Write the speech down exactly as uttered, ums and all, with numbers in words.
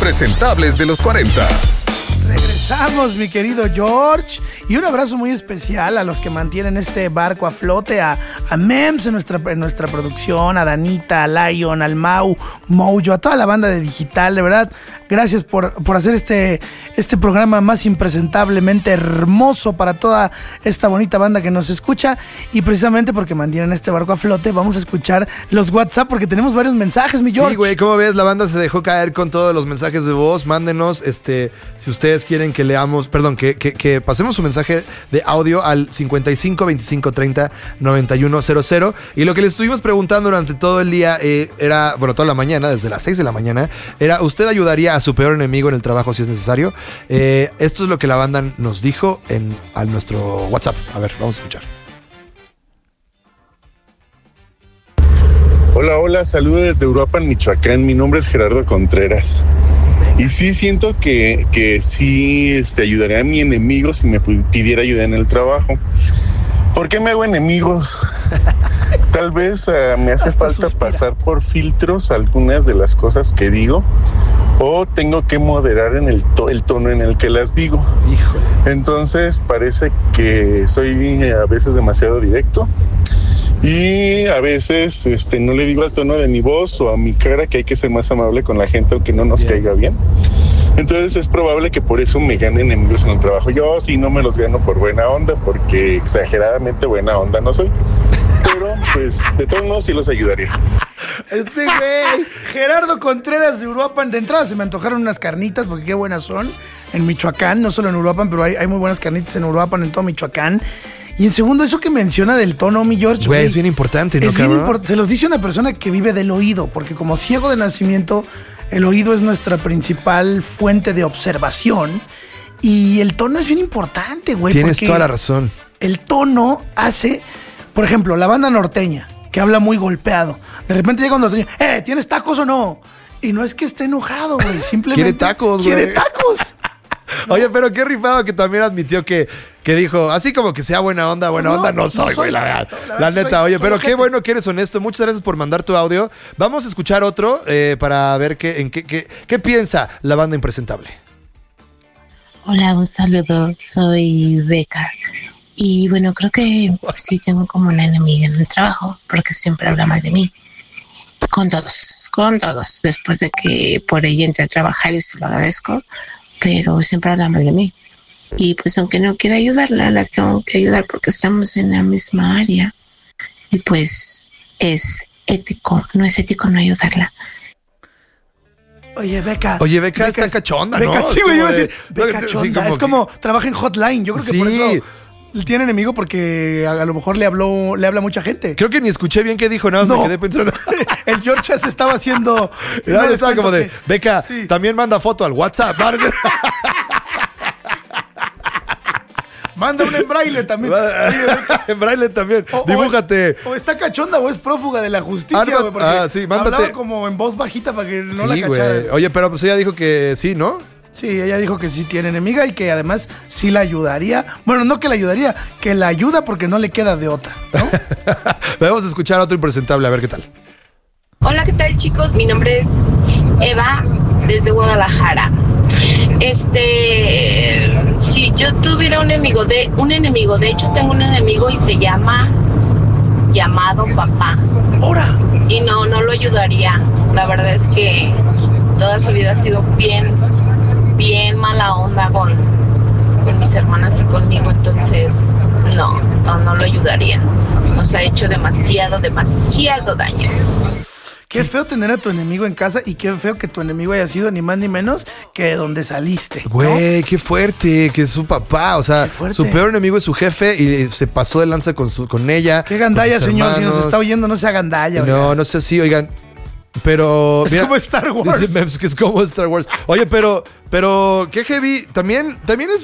impresentables de los cuarenta. Regresamos, mi querido George. Y un abrazo muy especial a los que mantienen este barco a flote, a, a Mems en nuestra, en nuestra producción, a Danita, a Lion, al Mau, Mojo, a toda la banda de Digital. De verdad, gracias por, por hacer este, este programa más impresentablemente hermoso para toda esta bonita banda que nos escucha. Y precisamente porque mantienen este barco a flote, vamos a escuchar los WhatsApp porque tenemos varios mensajes, mi George. Sí, güey, ¿cómo ves? La banda se dejó caer con todos los mensajes de voz. Mándenos, este, si ustedes quieren que leamos, perdón, que, que, que pasemos su mensaje de audio al cincuenta y cinco, veinticinco, treinta, noventa y uno cero cero. Y lo que les estuvimos preguntando durante todo el día eh, era, bueno, toda la mañana, desde las seis de la mañana, era, ¿usted ayudaría a su peor enemigo en el trabajo si es necesario? Eh, esto es lo que la banda nos dijo en a nuestro WhatsApp. A ver, vamos a escuchar. Hola, hola, saludos desde Uruapan, Michoacán. Mi nombre es Gerardo Contreras. Y sí siento que, que sí este, ayudaría a mi enemigo si me pidiera ayuda en el trabajo. ¿Por qué me hago enemigos? Tal vez uh, me hace Hasta falta suspira. pasar por filtros algunas de las cosas que digo, o tengo que moderar en el, to- el tono en el que las digo. Híjole. Entonces parece que soy a veces demasiado directo. Y a veces este, no le digo al tono de mi voz o a mi cara que hay que ser más amable con la gente aunque no nos Bien. caiga bien. Entonces es probable que por eso me gane enemigos en el trabajo. Yo sí no me los gano por buena onda, porque exageradamente buena onda no soy. Pero pues de todos modos sí los ayudaría. Este güey, Gerardo Contreras de Uruapan. De entrada se me antojaron unas carnitas porque qué buenas son en Michoacán, no solo en Uruapan, pero hay, hay muy buenas carnitas en Uruapan, en todo Michoacán. Y en segundo, eso que menciona del tono, mi George. Güey, es bien importante, ¿no, Es bien cabrón? importante. Se los dice una persona que vive del oído, porque como ciego de nacimiento, el oído es nuestra principal fuente de observación. Y el tono es bien importante, güey. Tienes porque toda la razón. El tono hace, por ejemplo, la banda norteña, que habla muy golpeado. De repente llega un norteño, eh, ¿tienes tacos o no? Y no es que esté enojado, güey. Simplemente Quiere tacos, quiere güey. tacos. Oye, pero qué rifado que también admitió que, que dijo, así como que sea buena onda, buena No, onda, no no soy, soy. güey, la verdad. No, la La, verdad neta, soy- oye, soy pero ojete. qué bueno que eres honesto. Muchas gracias por mandar tu audio. Vamos a escuchar otro eh, para ver qué, en qué, qué, qué piensa la banda impresentable. Hola, un saludo, soy Beca. Y bueno, creo que sí tengo como una enemiga en el trabajo, porque siempre habla mal de mí. Con todos, con todos. Después de que por ella entré a trabajar y se lo agradezco, pero siempre habla mal de mí. Y pues aunque no quiera ayudarla, la tengo que ayudar porque estamos en la misma área. Y pues es ético, no es ético no ayudarla. Oye, Beca. Oye, Beca está es- cachonda, Beca, ¿no? sí, Es güey, como iba a de- decir, Beca sí, chonda. como Es que- como trabaja en Hotline. Yo creo que por Sí. eso tiene enemigo, porque a, a lo mejor le habló, le habla mucha gente. Creo que ni escuché bien qué dijo, nada más No. me quedé pensando. El George ya se estaba haciendo. Mira, no les estaba cuento como de, que- Beca, Sí. también manda foto al WhatsApp. Manda un en braille también. Oye, Beca, En braille también. o- o- Dibújate. O, está cachonda o es prófuga de la justicia, Ah, no, güey. Porque ah, sí, mándate. hablaba como en voz bajita para que no Sí, la güey. cacharan. Oye, pero pues ella dijo que sí, ¿no? Sí, ella dijo que sí tiene enemiga y que además sí la ayudaría. Bueno, no que la ayudaría, que la ayuda porque no le queda de otra, ¿no? Vamos a escuchar a otro impresentable, a ver qué tal. Hola, ¿qué tal, chicos? Mi nombre es Eva, desde Guadalajara. Este, si yo tuviera un enemigo, de un enemigo, de hecho tengo un enemigo y se llama llamado papá. ¡Hora! Y no, no lo ayudaría. La verdad es que toda su vida ha sido bien, bien mala onda con, con mis hermanas y conmigo. Entonces, no, no, no lo ayudaría. Nos ha hecho demasiado, demasiado daño. Qué feo tener a tu enemigo en casa y qué feo que tu enemigo haya sido ni más ni menos que de donde saliste, ¿no? Güey, qué fuerte, que es su papá. O sea, Qué fuerte. su peor enemigo es su jefe y se pasó de lanza con, su, con ella. Qué gandalla, con sus señor. Si nos hermanos. está oyendo, no sea gandalla. No, oiga. no sé si, oigan. Pero. Es como Star Wars. Dice Mems que es como Star Wars. Oye, pero, pero, qué heavy. También, también es